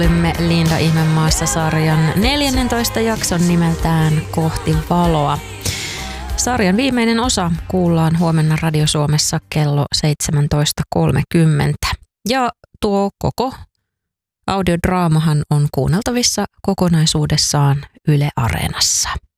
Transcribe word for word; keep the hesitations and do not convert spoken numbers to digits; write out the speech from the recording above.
Olimme Linda Ihmemaassa sarjan neljännentoista jakson nimeltään Kohti valoa. Sarjan viimeinen osa kuullaan huomenna Radio Suomessa kello seitsemäntoista kolmekymmentä. Ja tuo koko audiodraamahan on kuunneltavissa kokonaisuudessaan Yle Areenassa.